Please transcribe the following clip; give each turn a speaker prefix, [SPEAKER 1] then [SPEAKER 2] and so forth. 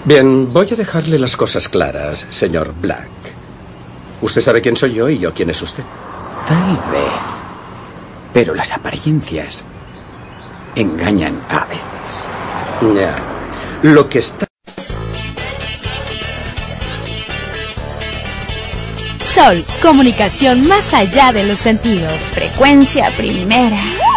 [SPEAKER 1] Bien, voy a dejarle las cosas claras, señor Black. Usted sabe quién soy yo y yo quién es usted.
[SPEAKER 2] Tal vez. Pero las apariencias engañan a veces.
[SPEAKER 1] Ya. Lo que está...
[SPEAKER 3] Sol, comunicación más allá de los sentidos.
[SPEAKER 4] Frecuencia primera.